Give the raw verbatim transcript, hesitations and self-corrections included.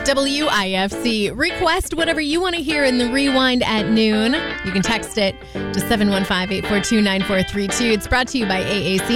W I F C. Request whatever you want to hear in the Rewind at noon. You can text it to seven one five, eight four two, nine four three two. It's brought to you by A A C.